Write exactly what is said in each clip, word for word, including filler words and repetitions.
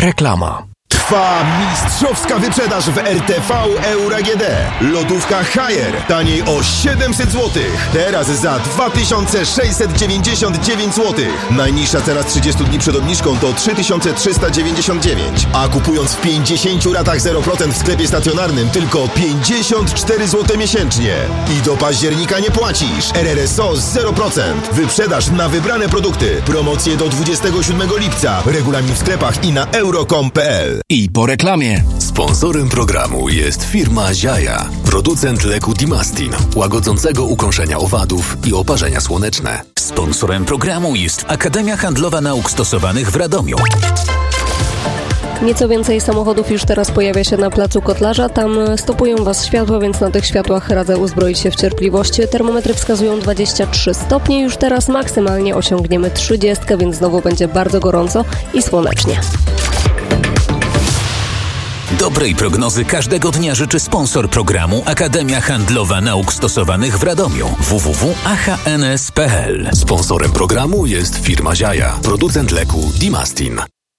Reklama. Trwa mistrzowska wyprzedaż w R T V Euro A G D. Lodówka Haier taniej o siedemset złotych. Teraz za dwa tysiące sześćset dziewięćdziesiąt dziewięć złotych. Najniższa cena z trzydziestu dni przed obniżką to trzy tysiące trzysta dziewięćdziesiąt dziewięć. A kupując w pięćdziesięciu ratach zero procent w sklepie stacjonarnym tylko pięćdziesiąt cztery złote miesięcznie. I do października nie płacisz. R R S O zero procent. Wyprzedaż na wybrane produkty. Promocje do dwudziestego siódmego lipca. Regulamin w sklepach i na euro kropka com kropka p l. I po reklamie. Sponsorem programu jest firma Ziaja, producent leku Dimastin, łagodzącego ukąszenia owadów i oparzenia słoneczne. Sponsorem programu jest Akademia Handlowa Nauk Stosowanych w Radomiu. Nieco więcej samochodów już teraz pojawia się na placu Kotlarza. Tam stopują Was światła, więc na tych światłach radzę uzbroić się w cierpliwość. Termometry wskazują dwadzieścia trzy stopnie. Już teraz maksymalnie osiągniemy trzydzieści, więc znowu będzie bardzo gorąco i słonecznie. Dobrej prognozy każdego dnia życzy sponsor programu Akademia Handlowa Nauk Stosowanych w Radomiu. w w w kropka a h n s kropka p l. Sponsorem programu jest firma Ziaja, producent leku Dimastin.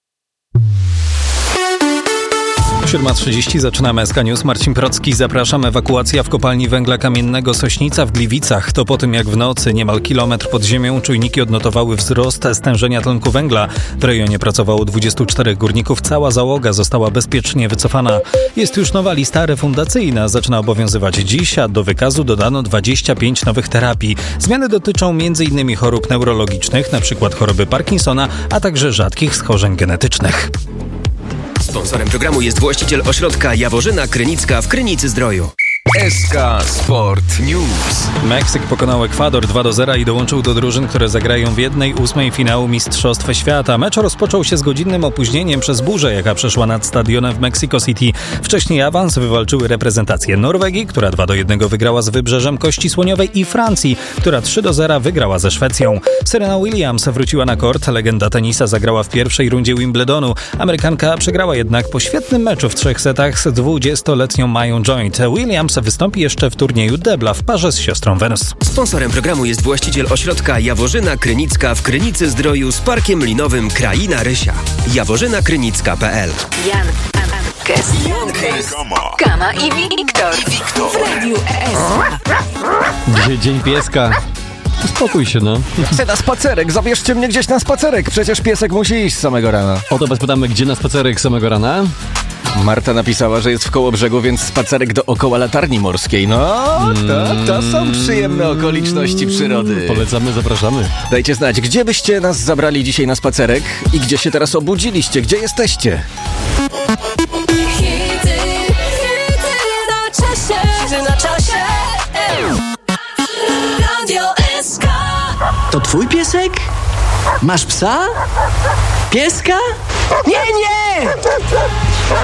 siódma trzydzieści, zaczynamy S K News. Marcin Procki, zapraszam. Ewakuacja w kopalni węgla kamiennego Sośnica w Gliwicach. To po tym, jak w nocy niemal kilometr pod ziemią czujniki odnotowały wzrost stężenia tlenku węgla. W rejonie pracowało dwudziestu czterech górników. Cała załoga została bezpiecznie wycofana. Jest już nowa lista refundacyjna. Zaczyna obowiązywać dziś, a do wykazu dodano dwadzieścia pięć nowych terapii. Zmiany dotyczą m.in. chorób neurologicznych, np. choroby Parkinsona, a także rzadkich schorzeń genetycznych. Sponsorem programu jest właściciel ośrodka Jaworzyna Krynicka w Krynicy-Zdroju. S K Sport News. Meksyk pokonał Ekwador dwa do zera i dołączył do drużyn, które zagrają w jednej ósmej finału Mistrzostw Świata. Mecz rozpoczął się z godzinnym opóźnieniem przez burzę, jaka przeszła nad stadionem w Mexico City. Wcześniej awans wywalczyły reprezentacje Norwegii, która dwa do jednego wygrała z Wybrzeżem Kości Słoniowej, i Francji, która trzy do zera wygrała ze Szwecją. Serena Williams wróciła na kort. Legenda tenisa zagrała w pierwszej rundzie Wimbledonu. Amerykanka przegrała jednak po świetnym meczu w trzech setach z dwudziestoletnią Mają Joint. Williams wystąpi jeszcze w turnieju debla w parze z siostrą Wenus. Sponsorem programu jest właściciel ośrodka Jaworzyna Krynicka w Krynicy-Zdroju z parkiem linowym Kraina Rysia. jaworzyna krynicka kropka p l. Jan, Kes, Kama i Wiktor w Radiu S. Dzisiaj dzień pieska. Spokój się, no. Chcę na spacerek, zabierzcie mnie gdzieś na spacerek. Przecież piesek musi iść z samego rana. O to spytamy, gdzie na spacerek samego rana? Marta napisała, że jest w Kołobrzegu, więc spacerek dookoła latarni morskiej. No, to, to są przyjemne okoliczności przyrody. Polecamy, zapraszamy. Dajcie znać, gdzie byście nas zabrali dzisiaj na spacerek i gdzie się teraz obudziliście, gdzie jesteście. Hity, hity na czasie, hity na czasie. Radio S K. To twój piesek? Masz psa? Pieska? Nie, nie!